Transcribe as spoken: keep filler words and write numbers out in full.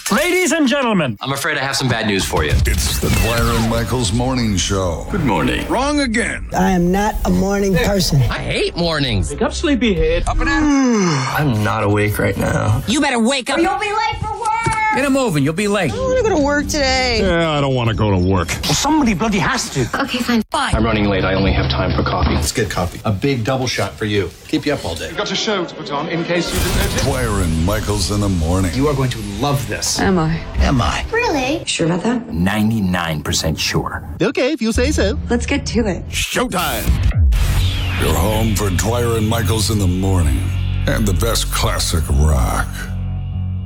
Ladies and gentlemen, I'm afraid I have some bad news for you. It's the Dwyer and Michaels Morning Show. Good morning. Wrong again. I am not a morning person. I hate mornings. wake up, sleepyhead. Up and at I'm not awake right now. You better wake up. Or you'll be late for work. Get it moving. You'll be late. I want to go to work today. Yeah, I don't want to go to work. Well, somebody bloody has to. Okay, fine. Fine. I'm running late. I only have time for coffee. Let's get coffee. A big double shot for you. Keep you up all day. Got a show to put on, in case you didn't notice. Dwyer and Michaels in the morning. You are going to love this. Am I? Am I? Really? Sure about that? ninety-nine percent sure. Okay, if you say so. Let's get to it. Showtime. Your home for Dwyer and Michaels in the morning. And the best classic rock.